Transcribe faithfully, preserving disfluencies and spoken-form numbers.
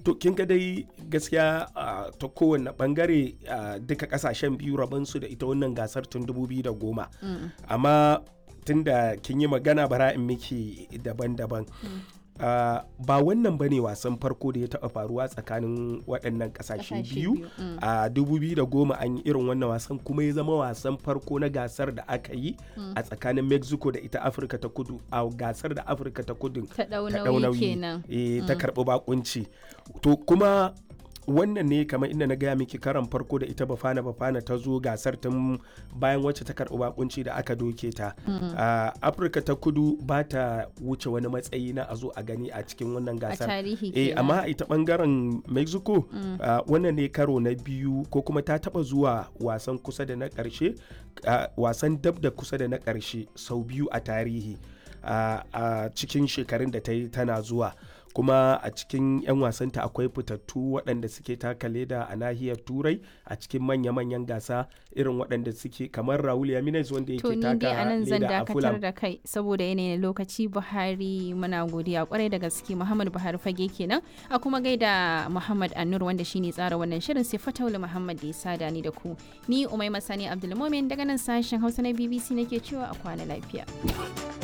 to kin ga dai gaskiya uh, ta kowane bangare uh, duka kasashen biyu rabansu da ita wannan gasar tun dubu biyu da goma mm. amma tunda kin yi magana bara in miki daban-daban mm. Uh, ba wannan ba ne wasan farko da ya taɓa faruwa tsakanin waɗannan ƙasashe biyu a uh, dubu biyu da goma an yi irin wannan wasan kuma ya zama wasan farko na gasar da aka yi mm. a tsakanin Mexico da ita Afirka ta kudu a gasar da Afirka ta kudu ta ɗau nauyi e, mm. ta karɓi bakunci to kuma wannan ne kamar inda na gaya miki karan farko da ita Bafana Bafana ta zo gasar tun bayan wacce ta karɓi bakunci da aka doke ta mm-hmm. uh, Afirka ta kudu ba ta wuce wani matsayi na a zo a gani a cikin wannan gasar a tarihi eh, amma a ita bangaren Mexico mm. uh, wannan ne karo na biyu ko kuma ta taba zuwa wasan kusa da na ƙarshe uh, wasan dab da kusa da na ƙarshe sau biyu a tarihi a uh, uh, cikin shekarun da ta yi tana zuwa kuma a cikin 'yan wasanta akwai fitattu waɗanda suke taka leda a nahiyar turai a cikin manya-manyan gasa irin waɗanda suke kamar Raul Jimenez wanda yake taka leda a Fulham. To ni dai anan zan dakatar da kai saboda yanayin lokaci. Buhari muna godiya kwarai da gaske. Muhammad Buhari fage kenan a kuma gaida Muhammad Annur wanda shine tsara wannan shirin sai Fataulu Muhammad da ya sada ni da ku. Ni Umaima Sani Abdulmumin daga nan sashen Hausa na B B C nake cewa a kwana lafiya.